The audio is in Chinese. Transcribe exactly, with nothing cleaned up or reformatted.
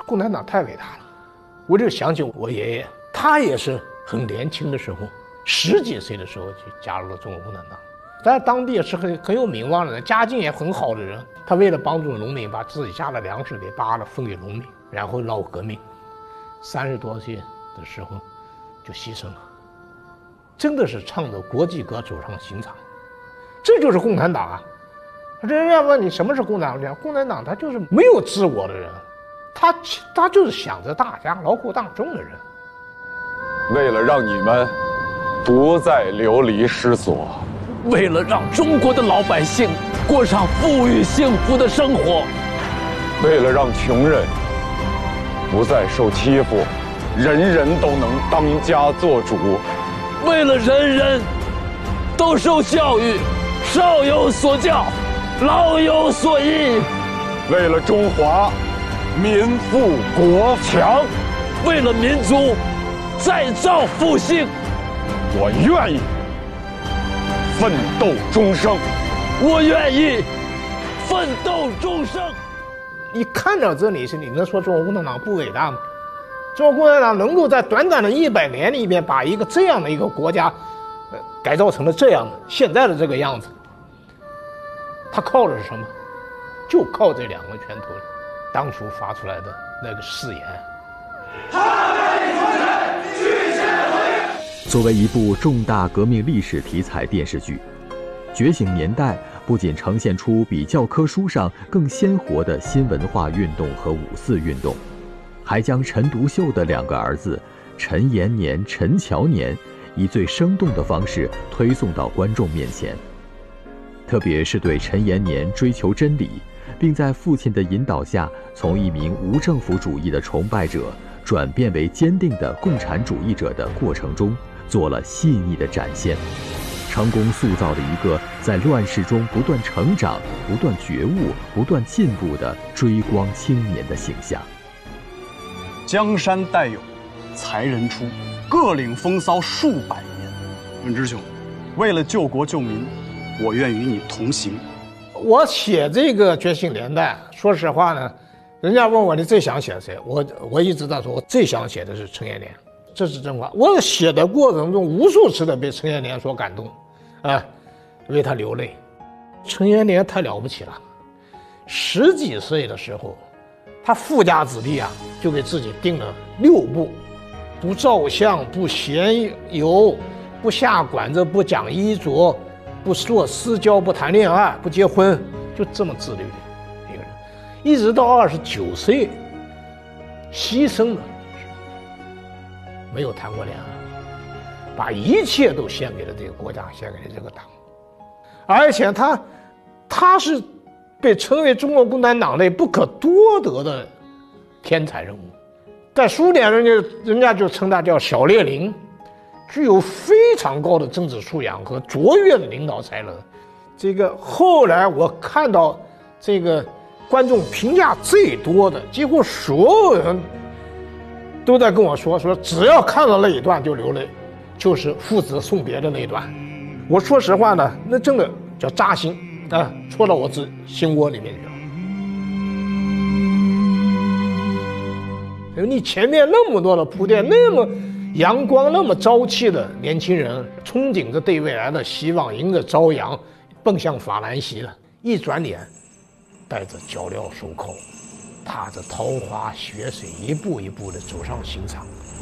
共产党太伟大了。我就想起我爷爷，他也是很年轻的时候，十几岁的时候就加入了中国共产党，在当地也是很很有名望的人，家境也很好的人。他为了帮助农民，把自己家的粮食给扒了分给农民，然后闹革命，三十多岁的时候就牺牲了。真的是唱着国际歌走上刑场，这就是共产党啊！人家问你什么是共产党？共产党他就是没有自我的人，他他就是想着大家劳苦大众的人。 为了让你们不再流离失所， 为了让中国的老百姓过上富裕幸福的生活， 为了让穷人不再受欺负，人人都能当家作主， 为了人人都受教育，少有所教，老有所依， 为了中华民富国强， 为了民族再造复兴， 我愿意奋斗终生。 我愿意奋斗终生。 你看到这里是你能说中国共产党不伟大吗？中国共产党能够在短短的一百年里面把一个这样的一个国家，呃，改造成了这样的现在的这个样子，他靠的是什么？就靠这两个拳头，当初发出来的那个誓言。 作为一部重大革命历史题材电视剧，《觉醒年代》不仅呈现出比教科书上更鲜活的新文化运动和五四运动，还将陈独秀的两个儿子陈延年、陈乔年以最生动的方式推送到观众面前。特别是对陈延年追求真理，并在父亲的引导下从一名无政府主义的崇拜者转变为坚定的共产主义者的过程中，做了细腻的展现，成功塑造了一个在乱世中不断成长、不断觉悟、不断进步的追光青年的形象。 江山代有才人出，各领风骚数百年。文之兄，为了救国救民，我愿与你同行。 我写这个《觉醒年代》，说实话呢，人家问我你最想写谁，我我一直在说，我最想写的是陈延年，这是真话。我写的过程中，无数次的被陈延年所感动，啊，为他流泪。陈延年太了不起了，十几岁的时候，他富家子弟啊，就给自己定了六不：不照相，不闲游，不下馆子，不讲衣着，不做私交，不谈恋爱，不结婚，就这么自律的一个人，一直到二十九岁牺牲了，没有谈过恋爱，把一切都献给了这个国家，献给了这个党，而且他他是被称为中国共产党内不可多得的天才人物，在苏联人家人家就称他叫小列宁，具有非常高的政治素养和卓越的领导才能。这个后来我看到这个观众评价最多的，几乎所有人都在跟我说说，只要看到那一段就流泪，就是父子送别的那一段。我说实话呢，那真的叫扎心啊，戳到我自心窝里面去了。你前面那么多的铺垫，那么阳光那么朝气的年轻人，憧憬着对未来的希望，迎着朝阳奔向法兰西了，一转脸带着脚镣手铐，踏着桃花血水，一步一步地走上刑场。